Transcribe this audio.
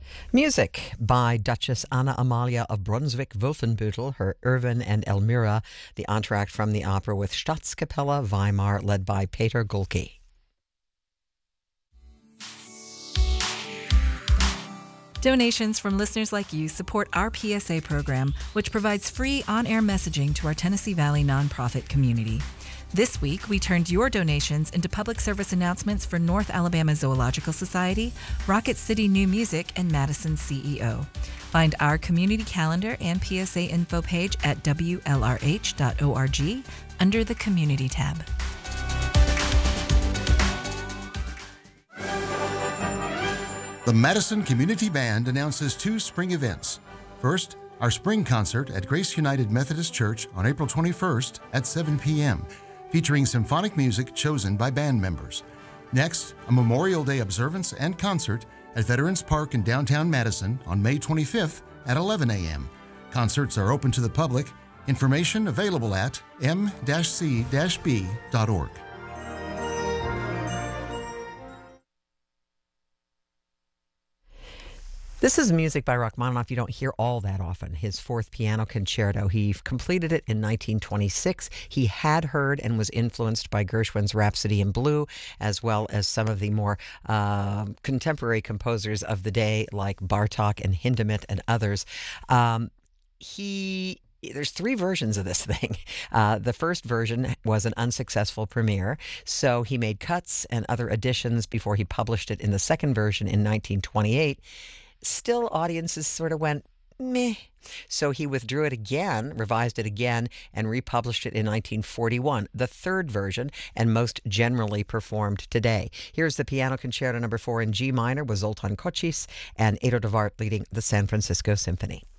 Music by Duchess Anna Amalia of Brunswick-Wolfenbüttel, her Irvin and Elmira, the entr'acte from the opera with Staatskapelle Weimar, led by Peter Gulke. Donations from listeners like you support our PSA program, which provides free on-air messaging to our Tennessee Valley nonprofit community. This week, we turned your donations into public service announcements for North Alabama Zoological Society, Rocket City New Music, and Madison CEO. Find our community calendar and PSA info page at WLRH.org under the Community tab. The Madison Community Band announces 2 spring events. First, our spring concert at Grace United Methodist Church on April 21st at 7 p.m., featuring symphonic music chosen by band members. Next, a Memorial Day observance and concert at Veterans Park in downtown Madison on May 25th at 11 a.m. Concerts are open to the public. Information available at m-c-b.org. This is music by Rachmaninoff you don't hear all that often. His 4th piano concerto. He completed it in 1926. He had heard and was influenced by Gershwin's Rhapsody in Blue, as well as some of the more contemporary composers of the day, like Bartók and Hindemith and others. There's 3 versions of this thing. The first version was an unsuccessful premiere, so he made cuts and other additions before he published it in the second version in 1928. Still, audiences sort of went, meh. So he withdrew it again, revised it again, and republished it in 1941, the third version, and most generally performed today. Here's the Piano Concerto No. 4 in G minor with Zoltan Kocsis and Edo de Wart leading the San Francisco Symphony.